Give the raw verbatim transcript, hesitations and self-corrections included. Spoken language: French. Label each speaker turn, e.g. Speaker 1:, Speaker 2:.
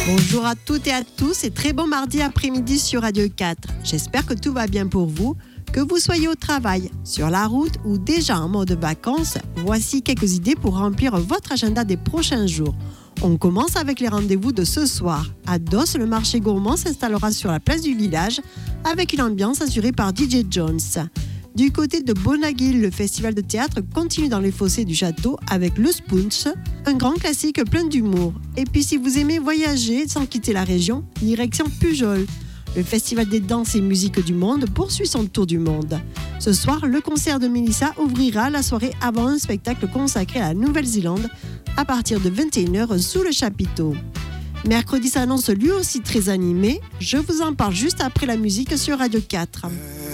Speaker 1: Bonjour à toutes et à tous et très bon mardi après-midi sur Radio quatre. J'espère que tout va bien pour vous, que vous soyez au travail, sur la route ou déjà en mode vacances. Voici quelques idées pour remplir votre agenda des prochains jours. On commence avec les rendez-vous de ce soir. À Dos, le marché gourmand s'installera sur la place du village avec une ambiance assurée par D J Jones. Du côté de Bonaguil, le festival de théâtre continue dans les fossés du château avec le Spunch, un grand classique plein d'humour. Et puis si vous aimez voyager sans quitter la région, direction Pujol. Le festival des danses et musiques du monde poursuit son tour du monde. Ce soir, le concert de Mélissa ouvrira la soirée avant un spectacle consacré à la Nouvelle-Zélande à partir de vingt et une heures sous le chapiteau. Mercredi s'annonce lui aussi très animé. Je vous en parle juste après la musique sur Radio quatre.